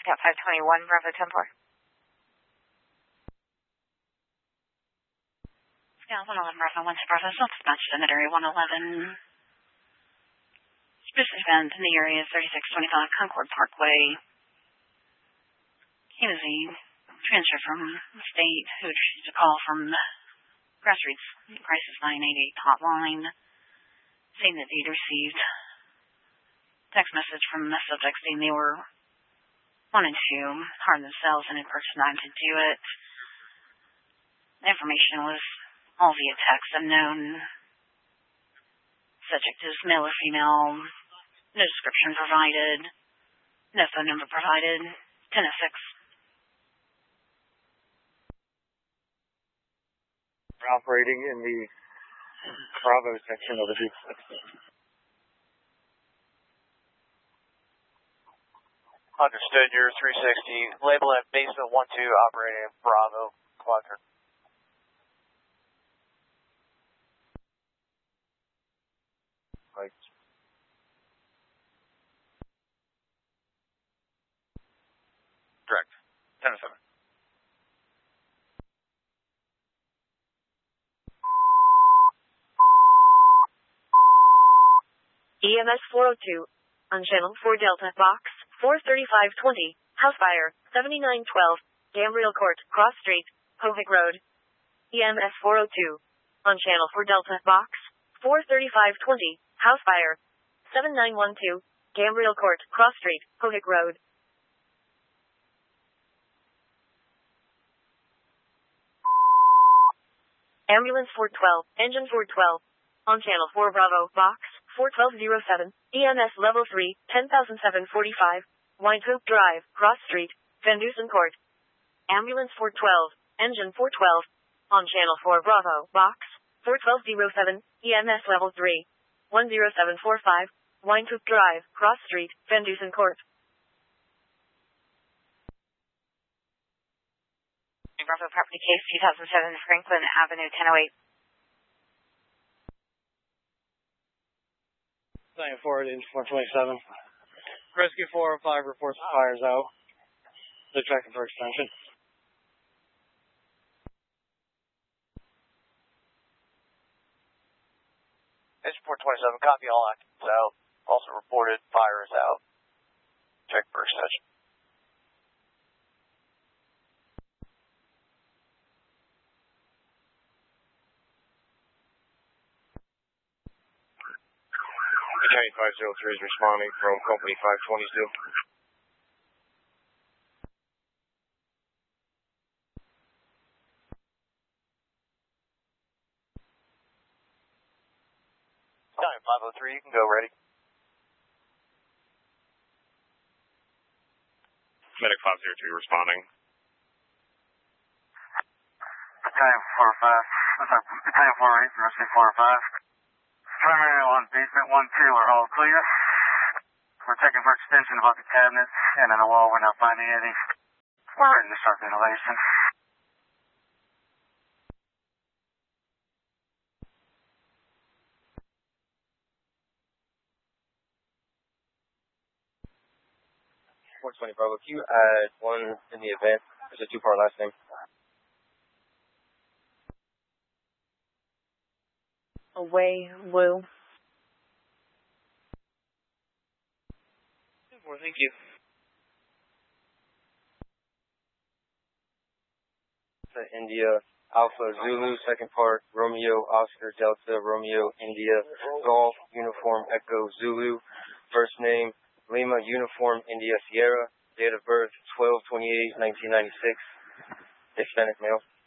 Cat 521, Bravo 10-4. Yeah, 111 Bravo, 1 to Bravo, self-dispatched in at area 111. Suspicious event in the area 3625 Concord Parkway. He was a transfer from the state who received a call from the Grassroots Crisis 988 hotline saying that they'd received a text message from the subject saying they were wanting to harm themselves and had purchased a knife to do it. The information was all via text, unknown. Subject is male or female. No description provided. No phone number provided. 1006. We're operating in the Bravo section of the Duke. Understood, you're 360. Label at basement 12, operating in Bravo quadrant. Right. Correct. 10-7. EMS 402 on channel 4 Delta box 43520, house fire 7912, Gambriel Court, Cross Street, Hovick Road. EMS 402 on channel 4 Delta box 43520, house fire 7912, Gambriel Court, Cross Street, Hovick Road. Ambulance 412, engine 412 on channel 4 Bravo box 41207, EMS level 3, 10,745, Windhoek Drive, Cross Street, Van Dusen Court. Ambulance 412, engine 412 on channel 4 Bravo box 41207, EMS level 3, 10745, Windhoek Drive, Cross Street, Van Dusen Court. Bravo property case 2007 Franklin Avenue 1008. Line forward in 427. Rescue 405 reports fires out. They're checking for extension. Engine 427, copy all actions out. Also reported fire is out. Check for extension. County 503 is responding from Company 522. County 503, you can go ready. Medic 502 responding. Battalion 405, Battalion 408, Rescue 405. Primary on basement 12 are all clear. We're checking for extension about the cabinets and in the wall. We're not finding any. We're starting to start ventilation. .420 Bravo, can you add one in the event? There's a two-part last name. Away, Woo. Well, thank you. India, Alpha, Zulu, second part, Romeo, Oscar, Delta, Romeo, India, Golf, Uniform, Echo, Zulu, first name, Lima, Uniform, India, Sierra, date of birth, 12/28/1996, Hispanic male.